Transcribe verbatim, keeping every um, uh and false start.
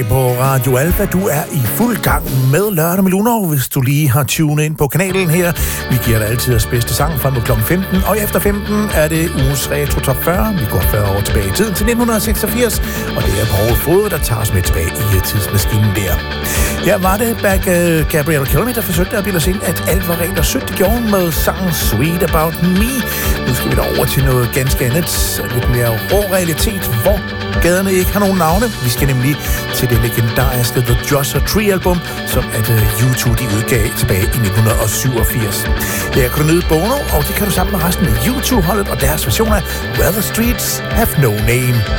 På Radio Alfa, du er i fuld gang med Lørdag med Lunar, hvis du lige har tunet ind på kanalen her. Vi giver dig altid deres bedste sang frem mod klokken femten, og efter femten er det ugens Retro Top fyrre. Vi går fyrre år tilbage i tiden til nitten seksogfirs, og det er Poul Fod, der tager os med tilbage i tidsmaskinen der. Her var det bag uh, Gabrielle Kilmer, der forsøgte at bilde os ind, at alt var rent og sødt. Det gjorde hun med sangen Sweet About Me. Nu skal vi da over til noget ganske andet, lidt mere rå realitet, hvor gaderne ikke har nogen navne. Vi skal nemlig til det legendariske The Joshua Tree-album, som at uh, U to de udgav tilbage i nitten syvogfirs. Her kan du nyde Bono, og det kan du sammen med resten af U to-holdet og deres version af Where the Streets Have No Name.